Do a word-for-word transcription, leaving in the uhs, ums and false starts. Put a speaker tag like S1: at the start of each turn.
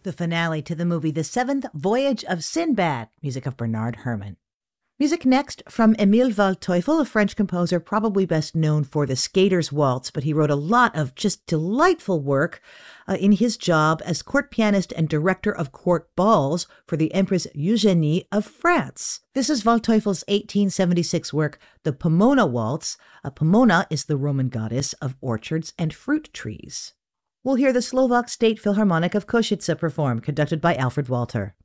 S1: The finale to the movie The Seventh Voyage of Sinbad, music of Bernard Herrmann. Music next from Emile Waldteufel, a French composer probably best known for The Skater's Waltz, but he wrote a lot of just delightful work uh, in his job as court pianist and director of court balls for the Empress Eugénie of France. This is Waldteufel's eighteen seventy-six work, The Pomona Waltz. A Pomona is the Roman goddess of orchards and fruit trees. We'll hear the Slovak State Philharmonic of Košice perform, conducted by Alfred Walter.